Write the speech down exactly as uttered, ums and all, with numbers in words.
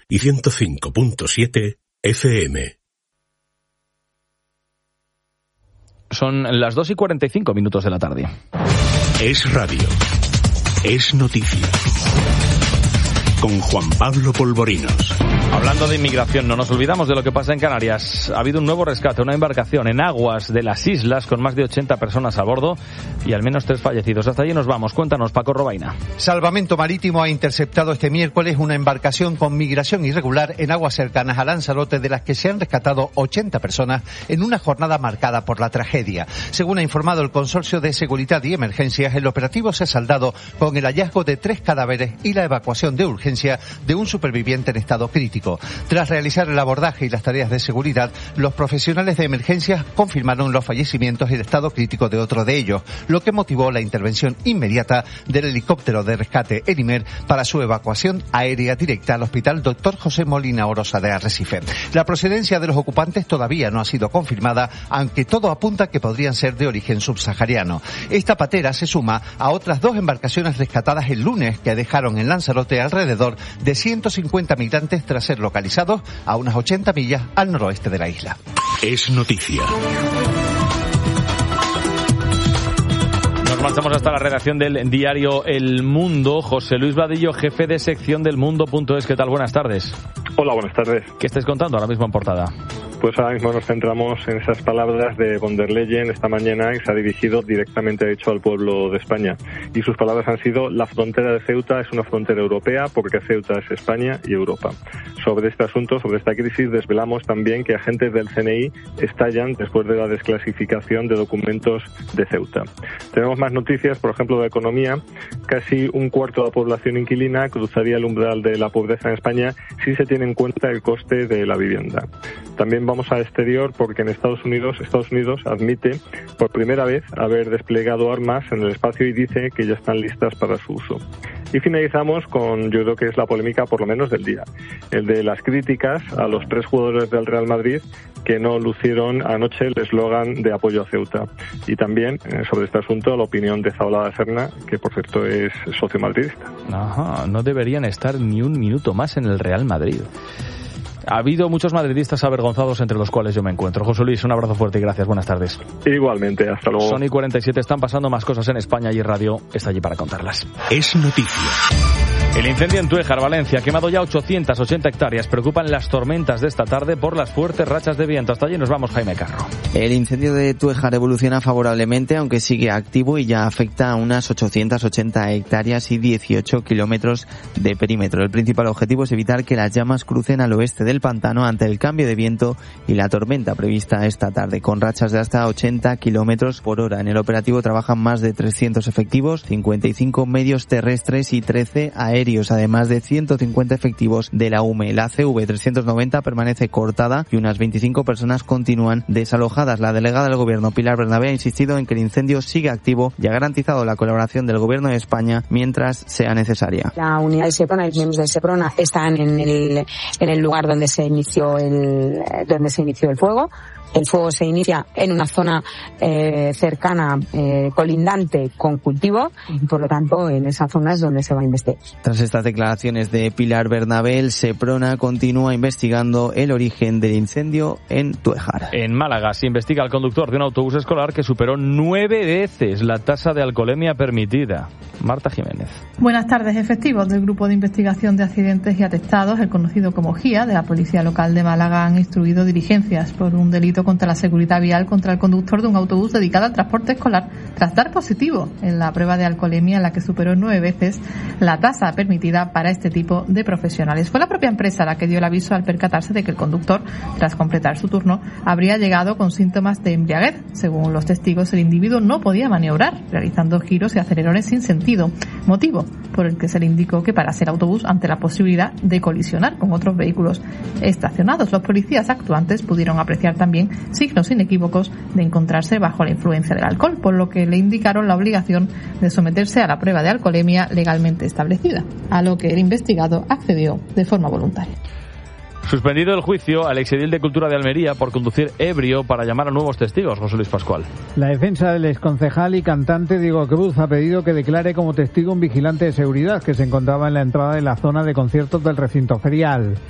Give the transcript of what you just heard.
y ciento cinco punto siete F M. Son las dos y cuarenta y cinco minutos de la tarde. Es radio. Es noticia. Con Juan Pablo Polvorinos. Hablando de inmigración, no nos olvidamos de lo que pasa en Canarias. Ha habido un nuevo rescate, una embarcación en aguas de las islas con más de ochenta personas a bordo y al menos tres fallecidos. Hasta allí nos vamos. Cuéntanos, Paco Robaina. Salvamento Marítimo ha interceptado este miércoles una embarcación con migración irregular en aguas cercanas a Lanzarote, de las que se han rescatado ochenta personas en una jornada marcada por la tragedia. Según ha informado el Consorcio de Seguridad y Emergencias, el operativo se ha saldado con el hallazgo de tres cadáveres y la evacuación de urgencia de un superviviente en estado crítico. Tras realizar el abordaje y las tareas de seguridad, los profesionales de emergencias confirmaron los fallecimientos y el estado crítico de otro de ellos, lo que motivó la intervención inmediata del helicóptero de rescate Elimer para su evacuación aérea directa al Hospital Doctor José Molina Orosa de Arrecife. La procedencia de los ocupantes todavía no ha sido confirmada, aunque todo apunta que podrían ser de origen subsahariano. Esta patera se suma a otras dos embarcaciones rescatadas el lunes que dejaron en Lanzarote alrededor de ciento cincuenta migrantes tras ser localizados a unas ochenta millas al noroeste de la isla. Es noticia. Nos marchamos hasta la redacción del diario El Mundo. José Luis Vadillo, jefe de sección del mundo punto es. ¿Qué tal? Buenas tardes. Hola, buenas tardes. ¿Qué estáis contando ahora mismo en portada? Pues ahora mismo nos centramos en esas palabras de von der Leyen esta mañana, que se ha dirigido directamente, de hecho, al pueblo de España. Y sus palabras han sido: la frontera de Ceuta es una frontera europea porque Ceuta es España y Europa. Sobre este asunto, sobre esta crisis, desvelamos también que agentes del C N I estallan después de la desclasificación de documentos de Ceuta. Tenemos más noticias, por ejemplo, de economía. Casi un cuarto de la población inquilina cruzaría el umbral de la pobreza en España si se tiene en cuenta el coste de la vivienda. También vamos al exterior porque en Estados Unidos, Estados Unidos admite por primera vez haber desplegado armas en el espacio y dice que ya están listas para su uso. Y finalizamos con, yo creo que es la polémica por lo menos del día, el de las críticas a los tres jugadores del Real Madrid que no lucieron anoche el eslogan de apoyo a Ceuta. Y también, eh, sobre este asunto, la opinión de Zabalada Serna, que por cierto es socio madridista. Ajá, no deberían estar ni un minuto más en el Real Madrid. Ha habido muchos madridistas avergonzados, entre los cuales yo me encuentro. José Luis, un abrazo fuerte y gracias. Buenas tardes. Igualmente, hasta luego. Son y cuarenta y siete, están pasando más cosas en España y Radio está allí para contarlas. Es noticia. El incendio en Túejar, Valencia, ha quemado ya ochocientas ochenta hectáreas. Preocupan las tormentas de esta tarde por las fuertes rachas de viento. Hasta allí nos vamos, Jaime Carro. El incendio de Túejar evoluciona favorablemente, aunque sigue activo y ya afecta a unas ochocientas ochenta hectáreas y dieciocho kilómetros de perímetro. El principal objetivo es evitar que las llamas crucen al oeste del pantano ante el cambio de viento y la tormenta prevista esta tarde, con rachas de hasta ochenta kilómetros por hora. En el operativo trabajan más de trescientos efectivos, cincuenta y cinco medios terrestres y trece aéreos, además de ciento cincuenta efectivos de la U M E. La C V trescientos noventa permanece cortada y unas veinticinco personas continúan desalojadas. La delegada del Gobierno, Pilar Bernabé, ha insistido en que el incendio sigue activo y ha garantizado la colaboración del Gobierno de España mientras sea necesaria. La unidad de Seprona y los miembros de Seprona están en el, en el lugar donde se inició el, donde se inició el fuego. El fuego se inicia en una zona eh, cercana, eh, colindante con cultivo, y por lo tanto en esa zona es donde se va a investigar. Tras estas declaraciones de Pilar Bernabé, el Seprona continúa investigando el origen del incendio en Túejar. En Málaga se investiga al conductor de un autobús escolar que superó nueve veces la tasa de alcoholemia permitida. Marta Jiménez. Buenas tardes. Efectivos del Grupo de Investigación de Accidentes y Atestados, el conocido como G I A, de la Policía Local de Málaga, han instruido diligencias por un delito contra la seguridad vial contra el conductor de un autobús dedicado al transporte escolar, tras dar positivo en la prueba de alcoholemia, en la que superó nueve veces la tasa permitida para este tipo de profesionales. Fue la propia empresa la que dio el aviso al percatarse de que el conductor, tras completar su turno, habría llegado con síntomas de embriaguez. Según los testigos, el individuo no podía maniobrar, realizando giros y acelerones sin sentido, motivo por el que se le indicó que parase el autobús ante la posibilidad de colisionar con otros vehículos estacionados. Los policías actuantes pudieron apreciar también signos inequívocos de encontrarse bajo la influencia del alcohol, por lo que le indicaron la obligación de someterse a la prueba de alcoholemia legalmente establecida, a lo que el investigado accedió de forma voluntaria. Suspendido el juicio al exedil de Cultura de Almería por conducir ebrio para llamar a nuevos testigos, José Luis Pascual. La defensa del exconcejal y cantante Diego Cruz ha pedido que declare como testigo un vigilante de seguridad que se encontraba en la entrada de la zona de conciertos del recinto ferial.